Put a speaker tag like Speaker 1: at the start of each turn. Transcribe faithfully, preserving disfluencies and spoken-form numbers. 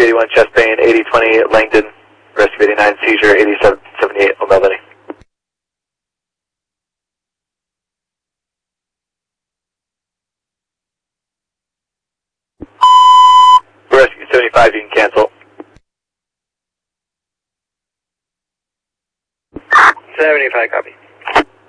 Speaker 1: Rescue eighty-one, chest pain, eighty twenty, Langdon. Rescue eighty-nine, seizure, eighty-seven seventy-eight, mobility. Rescue seventy-five, you can cancel.
Speaker 2: seventy-five, copy.